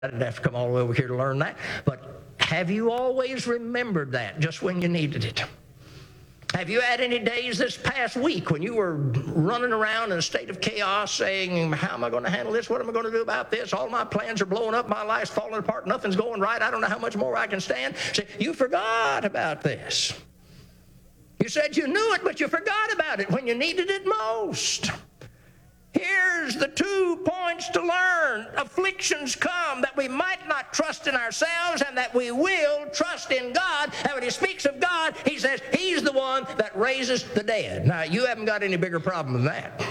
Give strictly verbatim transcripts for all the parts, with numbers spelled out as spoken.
I didn't have to come all the way over here to learn that. But have you always remembered that just when you needed it? Have you had any days this past week when you were running around in a state of chaos saying, how am I going to handle this? What am I going to do about this? All my plans are blowing up. My life's falling apart. Nothing's going right. I don't know how much more I can stand. See, you forgot about this. You said you knew it, but you forgot about it when you needed it most. Here's the two points to learn. Afflictions come that we might not trust in ourselves and that we will trust in God. And when he speaks of God, he says he's the one that raises the dead. Now, you haven't got any bigger problem than that.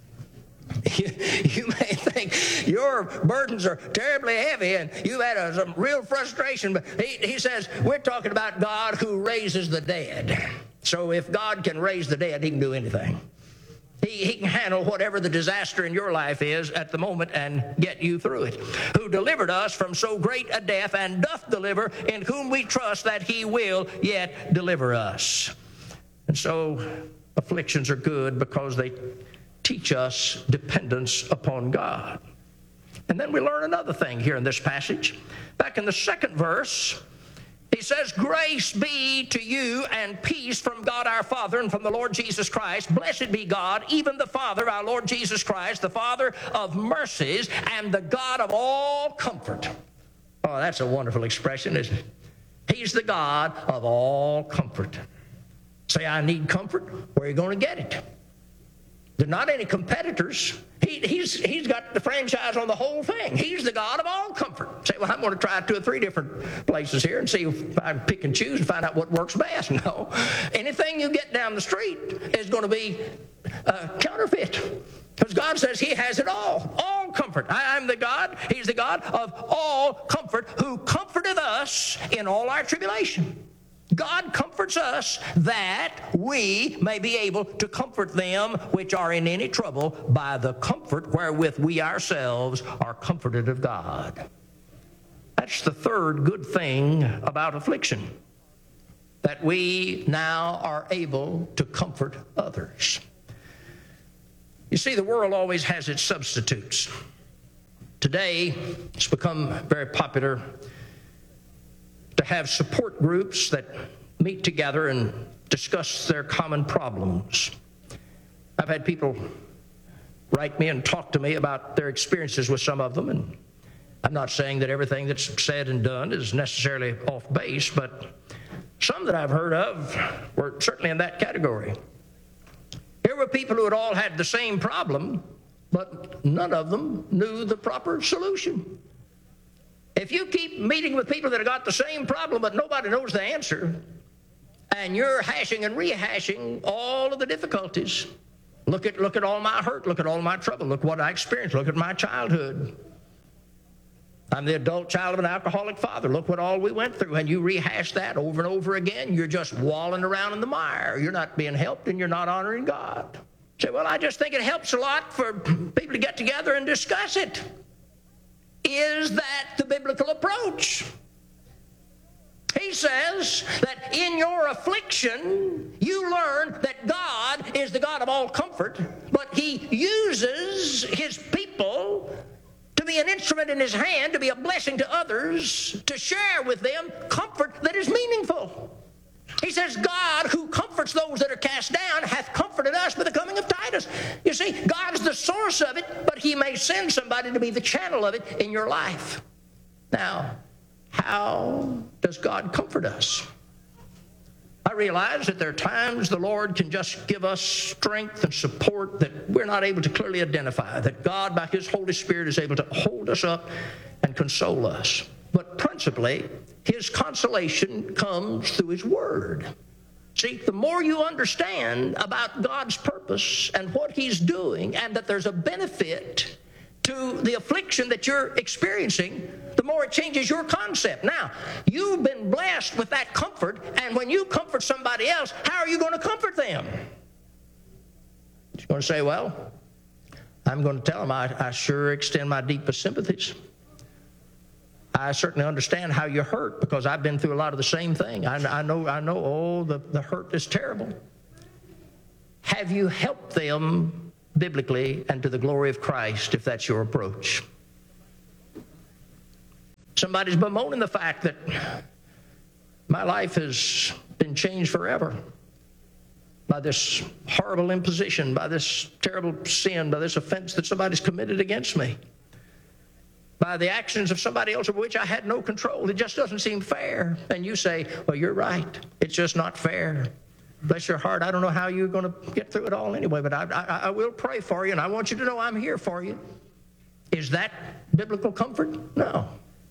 You, you may think your burdens are terribly heavy and you've had a, some real frustration, but he, he says we're talking about God who raises the dead. So if God can raise the dead, he can do anything. He, he can handle whatever the disaster in your life is at the moment and get you through it. Who delivered us from so great a death and doth deliver, in whom we trust that he will yet deliver us. And so afflictions are good because they teach us dependence upon God. And then we learn another thing here in this passage. Back in the second verse, he says, grace be to you and peace from God our Father and from the Lord Jesus Christ. Blessed be God, even the Father, our Lord Jesus Christ, the Father of mercies and the God of all comfort. Oh, that's a wonderful expression, isn't it? He's the God of all comfort. Say, I need comfort. Where are you going to get it? There are not any competitors. He, he's, he's got the franchise on the whole thing. He's the God of all comfort. Say, well, I'm going to try two or three different places here and see if I can pick and choose and find out what works best. No. Anything you get down the street is going to be uh, counterfeit. Because God says he has it all. All comfort. I, I'm the God. He's the God of all comfort who comforteth us in all our tribulation. God comforts us that we may be able to comfort them which are in any trouble by the comfort wherewith we ourselves are comforted of God. That's the third good thing about affliction, that we now are able to comfort others. You see, the world always has its substitutes. Today, it's become very popular to have support groups that meet together and discuss their common problems. I've had people write me and talk to me about their experiences with some of them, and I'm not saying that everything that's said and done is necessarily off base, but some that I've heard of were certainly in that category. Here were people who had all had the same problem, but none of them knew the proper solution. If you keep meeting with people that have got the same problem but nobody knows the answer, and you're hashing and rehashing all of the difficulties, look at look at all my hurt, look at all my trouble, look what I experienced, look at my childhood. I'm the adult child of an alcoholic father. Look what all we went through, and you rehash that over and over again. You're just walling around in the mire. You're not being helped, and you're not honoring God. Say, well, I just think it helps a lot for people to get together and discuss it. Is that the biblical approach? He says that in your affliction, you learn that God is the God of all comfort, but he uses his people to be an instrument in his hand, to be a blessing to others, to share with them comfort that is meaningful. He says, God who comforts those that are cast down hath comforted us by the coming of Titus. You see, God's the source of it, but he may send somebody to be the channel of it in your life. Now, how does God comfort us? I realize that there are times the Lord can just give us strength and support that we're not able to clearly identify, that God, by his Holy Spirit, is able to hold us up and console us. But principally, his consolation comes through his word. See, the more you understand about God's purpose and what he's doing, and that there's a benefit to the affliction that you're experiencing, the more it changes your concept. Now, you've been blessed with that comfort, and when you comfort somebody else, how are you going to comfort them? You're going to say, well, I'm going to tell them I, I sure extend my deepest sympathies. I certainly understand how you hurt because I've been through a lot of the same thing. I, I know, I know, oh, the, the hurt is terrible. Have you helped them biblically and to the glory of Christ if that's your approach? Somebody's bemoaning the fact that my life has been changed forever by this horrible imposition, by this terrible sin, by this offense that somebody's committed against me, by the actions of somebody else over which I had no control. It just doesn't seem fair. And you say, well, you're right. It's just not fair. Bless your heart. I don't know how you're going to get through it all anyway, but I, I, I will pray for you, and I want you to know I'm here for you. Is that biblical comfort? No.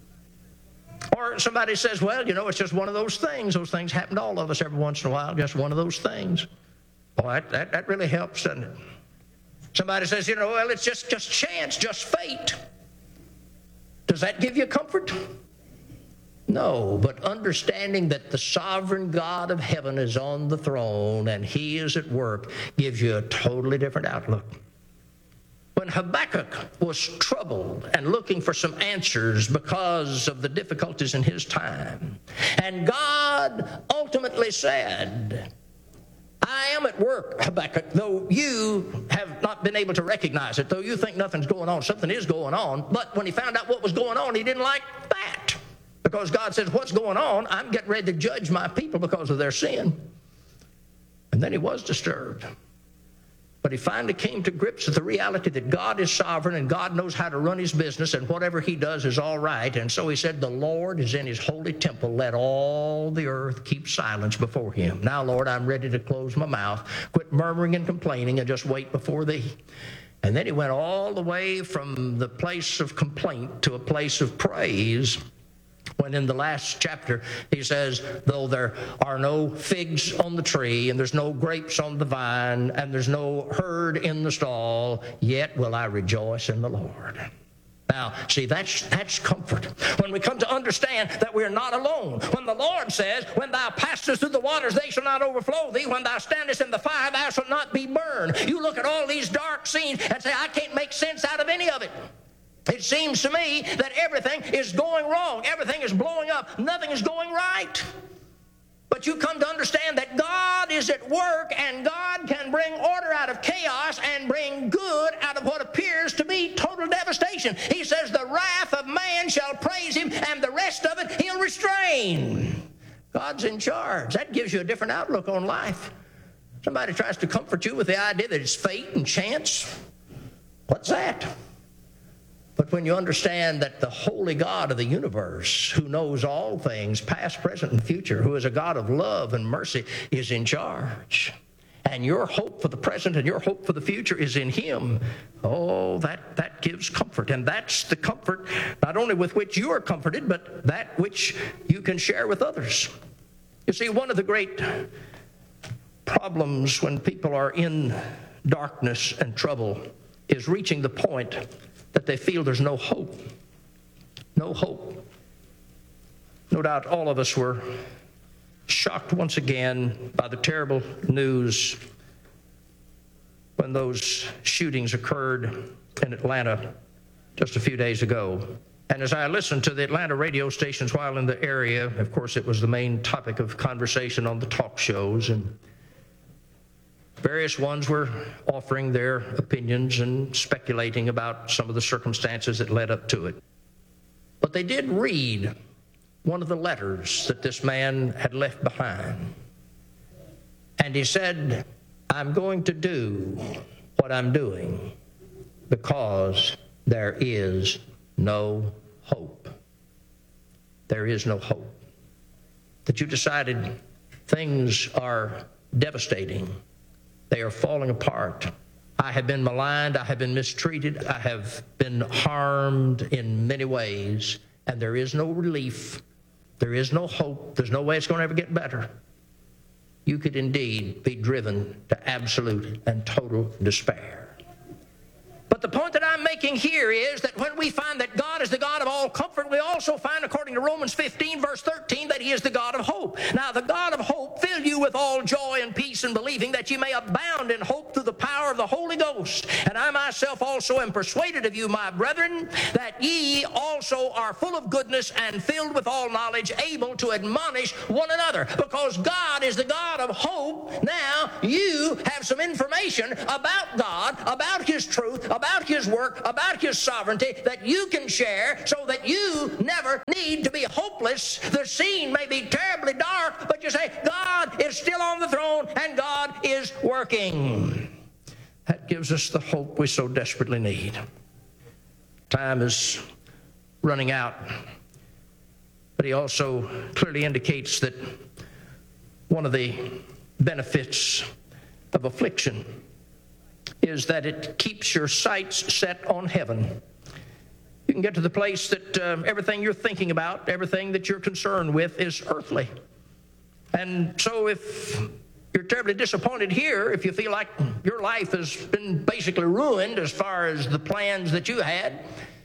Or somebody says, well, you know, it's just one of those things. Those things happen to all of us every once in a while, just one of those things. Well, that, that, that really helps, doesn't it? Somebody says, you know, well, it's just, just chance, just fate. Does that give you comfort? No, but understanding that the sovereign God of heaven is on the throne and he is at work gives you a totally different outlook. When Habakkuk was troubled and looking for some answers because of the difficulties in his time, and God ultimately said, I am at work, Habakkuk, though you have not been able to recognize it, though you think nothing's going on, something is going on. But when he found out what was going on, he didn't like that. Because God says, what's going on? I'm getting ready to judge my people because of their sin. And then he was disturbed. But he finally came to grips with the reality that God is sovereign and God knows how to run his business, and whatever he does is all right. And so he said, the Lord is in his holy temple. Let all the earth keep silence before him. Now, Lord, I'm ready to close my mouth, quit murmuring and complaining, and just wait before thee. And then he went all the way from the place of complaint to a place of praise, when in the last chapter he says, though there are no figs on the tree, and there's no grapes on the vine, and there's no herd in the stall, yet will I rejoice in the Lord. Now, see, that's that's comfort. When we come to understand that we're not alone. When the Lord says, when thou passest through the waters, they shall not overflow thee. When thou standest in the fire, thou shalt not be burned. You look at all these dark scenes and say, I can't make sense out of any of it. It seems to me that everything is going wrong. Everything is blowing up. Nothing is going right. But you come to understand that God is at work, and God can bring order out of chaos and bring good out of what appears to be total devastation. He says the wrath of man shall praise him, and the rest of it he'll restrain. God's in charge. That gives you a different outlook on life. Somebody tries to comfort you with the idea that it's fate and chance. What's that? But when you understand that the holy God of the universe, who knows all things, past, present, and future, who is a God of love and mercy, is in charge, and your hope for the present and your hope for the future is in him, oh, that, that gives comfort. And that's the comfort not only with which you are comforted, but that which you can share with others. You see, one of the great problems when people are in darkness and trouble is reaching the point that they feel there's no hope. No hope. No doubt all of us were shocked once again by the terrible news when those shootings occurred in Atlanta just a few days ago. And as I listened to the Atlanta radio stations while in the area, of course it was the main topic of conversation on the talk shows, and various ones were offering their opinions and speculating about some of the circumstances that led up to it. But they did read one of the letters that this man had left behind. And he said, I'm going to do what I'm doing because there is no hope. There is no hope. That you decided things are devastating. They are falling apart. I have been maligned. I have been mistreated. I have been harmed in many ways. And there is no relief. There is no hope. There's no way it's going to ever get better. You could indeed be driven to absolute and total despair. But the point that I'm making here is that when we find that God is the God of all comfort, we also find, according to Romans fifteen, verse thirteen, that he is the God of hope. Now, the God of hope fill you with all joy and peace in believing, that you may abound in hope through the power of the Holy Ghost. And I myself also am persuaded of you, my brethren, that ye also are full of goodness and filled with all knowledge, able to admonish one another. Because God is the God of hope, now you have some information about God, about his truth, about his work, about his sovereignty that you can share so that you never need hopeless, the scene may be terribly dark, but you say, God is still on the throne and God is working. That gives us the hope we so desperately need. Time is running out, but he also clearly indicates that one of the benefits of affliction is that it keeps your sights set on heaven. You can get to the place that uh, everything you're thinking about, everything that you're concerned with is earthly. And so if you're terribly disappointed here, if you feel like your life has been basically ruined as far as the plans that you had,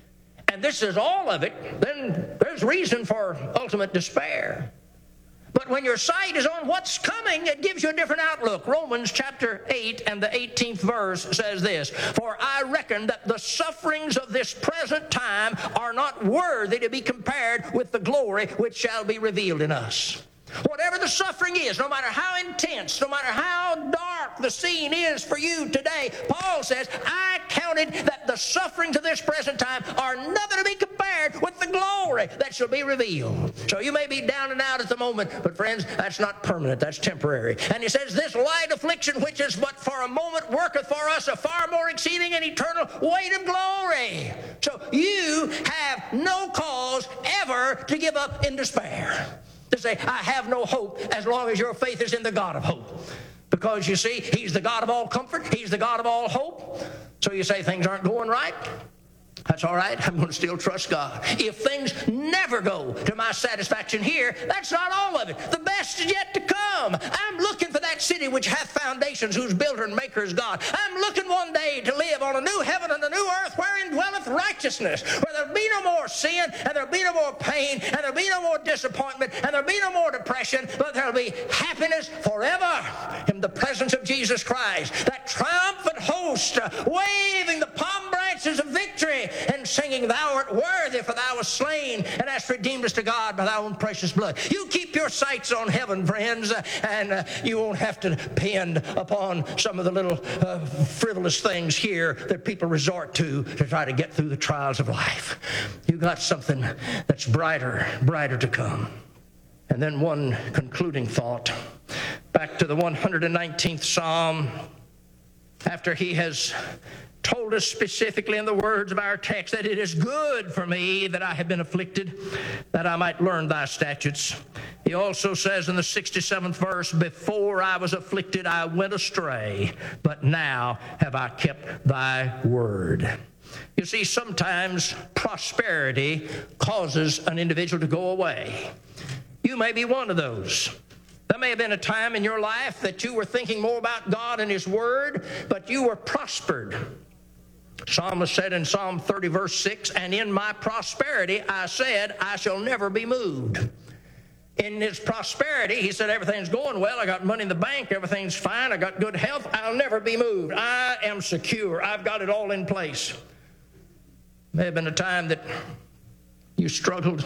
and this is all of it, then there's reason for ultimate despair. But when your sight is on what's coming, it gives you a different outlook. Romans chapter eight and the eighteenth verse says this, "For I reckon that the sufferings of this present time are not worthy to be compared with the glory which shall be revealed in us." Whatever the suffering is, no matter how intense, no matter how dark the scene is for you today, Paul says, I counted that the sufferings of this present time are nothing to be compared with the glory that shall be revealed. So you may be down and out at the moment, but friends, that's not permanent, that's temporary. And he says, this light affliction, which is but for a moment, worketh for us a far more exceeding and eternal weight of glory. So you have no cause ever to give up in despair. To say, I have no hope as long as your faith is in the God of hope. Because you see, he's the God of all comfort. He's the God of all hope. So you say things aren't going right. That's all right. I'm going to still trust God. If things never go to my satisfaction here, that's not all of it. The best is yet to come. I'm looking for that city which hath foundations, whose builder and maker is God. I'm looking one day to live on a new heaven and a new earth wherein dwelleth righteousness, where there'll be no more sin, and there'll be no more pain, and there'll be no more disappointment, and there'll be no more depression, but there'll be happiness forever in the presence of Jesus Christ. That triumphant host uh, waving the palm branches of victory and singing, Thou art worthy, for thou wast slain, and hast redeemed us to God by thy own precious blood. You keep your sights on heaven, friends, uh, and uh, you won't have to depend upon some of the little uh, frivolous things here that people resort to to try to get through the trials of life. You got something that's brighter, brighter to come. And then one concluding thought. Back to the one hundred nineteenth Psalm, after he has told us specifically in the words of our text that it is good for me that I have been afflicted, that I might learn thy statutes. He also says in the sixty-seventh verse, before I was afflicted I went astray, but now have I kept thy word. You see, sometimes prosperity causes an individual to go away. You may be one of those. There may have been a time in your life that you were thinking more about God and his word, but you were prospered. Psalmist said in Psalm thirty, verse six, and in my prosperity I said, I shall never be moved. In his prosperity, he said, everything's going well. I got money in the bank. Everything's fine. I got good health. I'll never be moved. I am secure. I've got it all in place. May have been a time that you struggled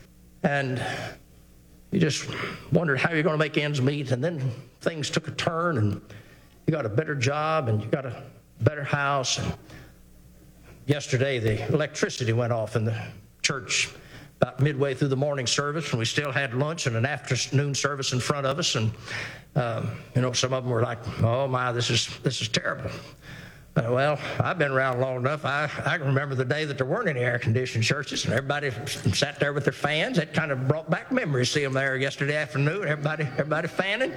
and you just wondered how you're going to make ends meet, and then things took a turn and you got a better job and you got a better house. And yesterday the electricity went off in the church about midway through the morning service, and we still had lunch and an afternoon service in front of us. And um, you know, some of them were like, "Oh my, this is this is terrible." Uh, well, I've been around long enough. I, I can remember the day that there weren't any air-conditioned churches, and everybody sat there with their fans. That kind of brought back memories. See them there yesterday afternoon. Everybody, everybody fanning.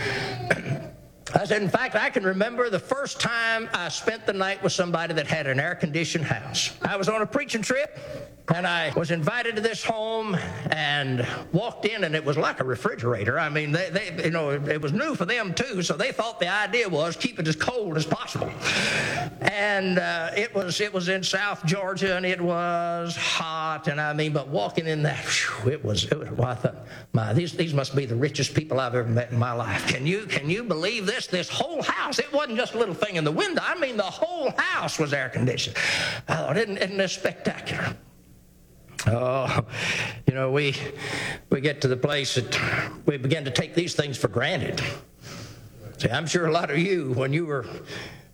I said, in fact, I can remember the first time I spent the night with somebody that had an air-conditioned house. I was on a preaching trip, and I was invited to this home and walked in, and it was like a refrigerator. I mean, they, they, you know, it, it was new for them, too, so they thought the idea was keep it as cold as possible. And uh, it was it was in South Georgia, and it was hot, and I mean, but walking in that, whew, it was, it was well, I thought, my, these, these must be the richest people I've ever met in my life. Can you, can you believe this? This whole house, it wasn't just a little thing in the window. I mean, the whole house was air-conditioned. I thought, isn't, isn't this spectacular? Oh, you know, we we get to the place that we begin to take these things for granted. See, I'm sure a lot of you, when you were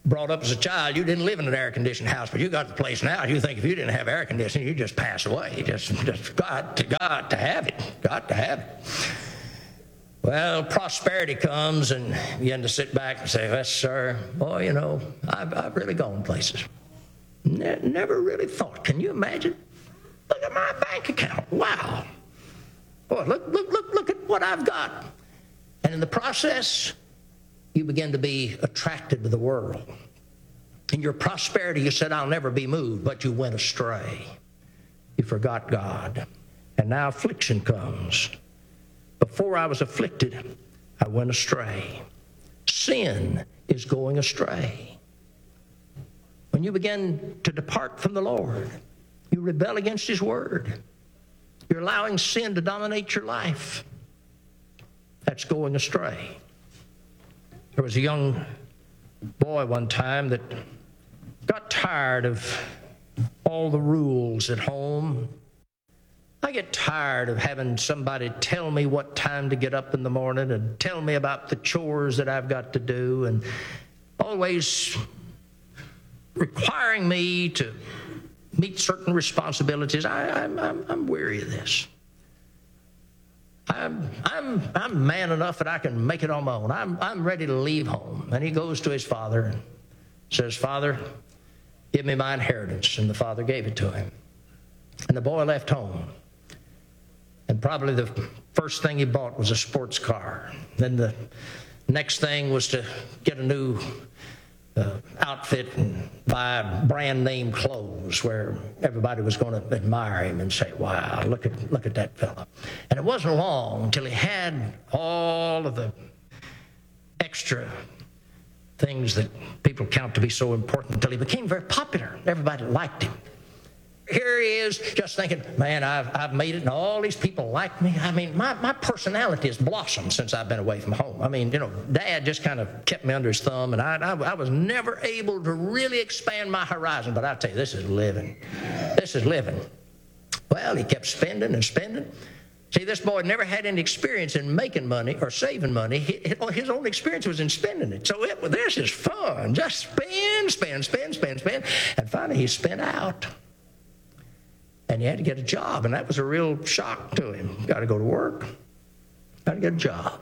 brought up as a child, you didn't live in an air-conditioned house, but you got the place now. You think if you didn't have air conditioning, you'd just pass away. Just, just got to, got to have it. Got to have it. Well, prosperity comes, and you begin to sit back and say, yes, sir, boy, you know, I've, I've really gone places. Ne- never really thought. Can you imagine? Look at my bank account. Wow. Boy, look, look, look, look at what I've got. And in the process, you begin to be attracted to the world. In your prosperity, you said, I'll never be moved, but you went astray. You forgot God. And now affliction comes. Before I was afflicted, I went astray. Sin is going astray. When you begin to depart from the Lord, you rebel against His word. You're allowing sin to dominate your life. That's going astray. There was a young boy one time that got tired of all the rules at home. I get tired of having somebody tell me what time to get up in the morning and tell me about the chores that I've got to do and always requiring me to meet certain responsibilities. I, I'm, I'm, I'm weary of this. I'm, I'm, I'm man enough that I can make it on my own. I'm, I'm ready to leave home. And he goes to his father and says, Father, give me my inheritance. And the father gave it to him. And the boy left home. And probably the first thing he bought was a sports car. Then the next thing was to get a new uh, outfit and buy brand name clothes where everybody was going to admire him and say, wow, look at look at that fella. And it wasn't long until he had all of the extra things that people count to be so important until he became very popular. Everybody liked him. Here he is just thinking, man, I've, I've made it and all these people like me. I mean, my, my personality has blossomed since I've been away from home. I mean, you know, Dad just kind of kept me under his thumb, and I, I, I was never able to really expand my horizon. But I tell you, this is living. This is living. Well, he kept spending and spending. See, this boy never had any experience in making money or saving money. His only experience was in spending it. So it, this is fun. Just spend, spend, spend, spend, spend. And finally, he spent out. And he had to get a job, and that was a real shock to him. Got to go to work. Got to get a job.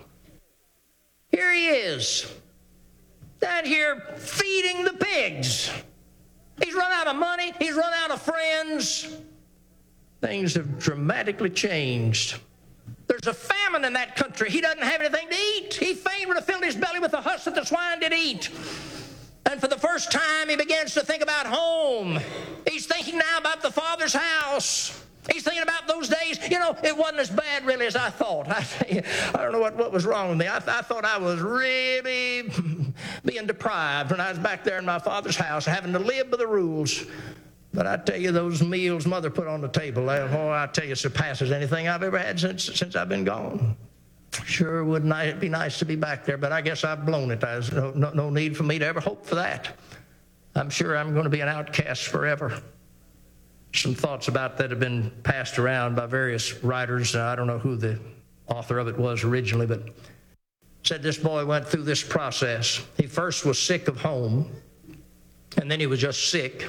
Here he is, down here feeding the pigs. He's run out of money. He's run out of friends. Things have dramatically changed. There's a famine in that country. He doesn't have anything to eat. He fain would have filled his belly with the husk that the swine did eat. And for the first time, he begins to think about home. He's thinking now about the Father's house. He's thinking about those days. You know, it wasn't as bad really as I thought. I, I don't know what, what was wrong with me. I, I thought I was really being deprived when I was back there in my Father's house, having to live by the rules. But I tell you, those meals Mother put on the table, oh, I tell you, surpasses anything I've ever had since, since I've been gone. Sure would it be nice to be back there, but I guess I've blown it. There's no, no, no need for me to ever hope for that. I'm sure I'm going to be an outcast forever. Some thoughts about that have been passed around by various writers. I don't know who the author of it was originally, but said this boy went through this process. He first was sick of home, and then he was just sick,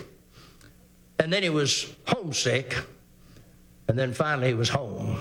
and then he was homesick, and then finally he was home.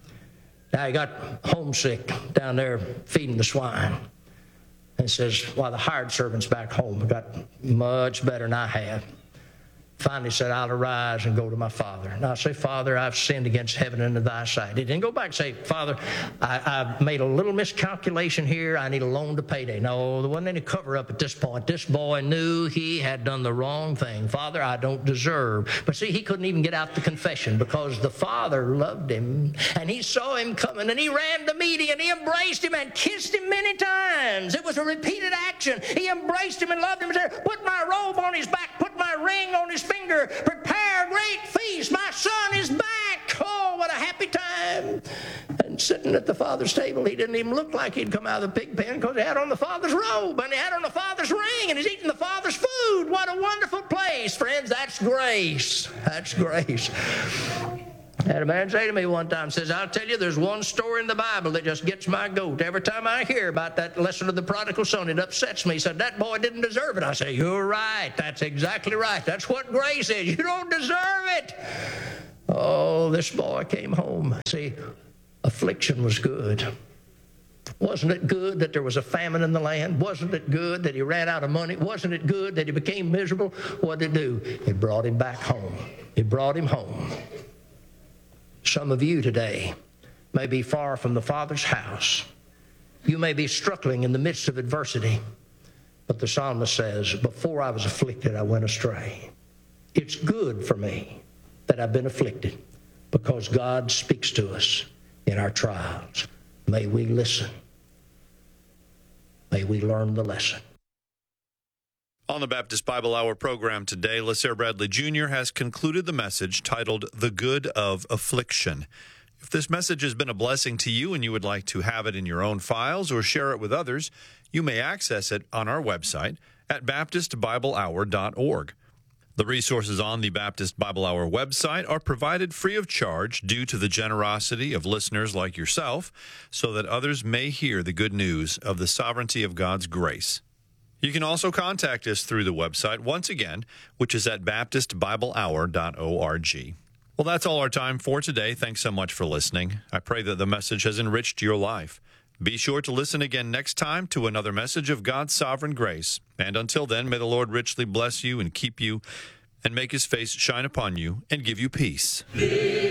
Now he got homesick down there feeding the swine. And says, well, the hired servants back home have got much better than I have. Finally said, I'll arise and go to my father. And I'll say, Father, I've sinned against heaven and in thy sight. He didn't go back and say, Father, I, I've made a little miscalculation here. I need a loan to payday. No, there wasn't any cover up at this point. This boy knew he had done the wrong thing. Father, I don't deserve. But see, he couldn't even get out the confession because the Father loved him. And he saw him coming and he ran to meet him and he embraced him and kissed him many times. It was a repeated action. He embraced him and loved him and said, put my robe on his back, put my ring on his finger, prepare a great feast. My son is back. Oh, what a happy time. And sitting at the Father's table, he didn't even look like he'd come out of the pig pen because he had on the Father's robe and he had on the Father's ring and he's eating the Father's food. What a wonderful place. Friends, that's grace. That's grace. I had a man say to me one time, says, I'll tell you, there's one story in the Bible that just gets my goat. Every time I hear about that lesson of the prodigal son, it upsets me. He said, that boy didn't deserve it. I say, you're right. That's exactly right. That's what grace is. You don't deserve it. Oh, this boy came home. See, affliction was good. Wasn't it good that there was a famine in the land? Wasn't it good that he ran out of money? Wasn't it good that he became miserable? What did it do? It brought him back home. It brought him home. Some of you today may be far from the Father's house. You may be struggling in the midst of adversity. But the psalmist says, before I was afflicted, I went astray. It's good for me that I've been afflicted because God speaks to us in our trials. May we listen. May we learn the lesson. On the Baptist Bible Hour program today, LaSare Bradley Junior has concluded the message titled The Good of Affliction. If this message has been a blessing to you and you would like to have it in your own files or share it with others, you may access it on our website at baptist bible hour dot org. The resources on the Baptist Bible Hour website are provided free of charge due to the generosity of listeners like yourself, so that others may hear the good news of the sovereignty of God's grace. You can also contact us through the website once again, which is at baptist bible hour dot org. Well, that's all our time for today. Thanks so much for listening. I pray that the message has enriched your life. Be sure to listen again next time to another message of God's sovereign grace. And until then, may the Lord richly bless you and keep you, and make his face shine upon you and give you peace.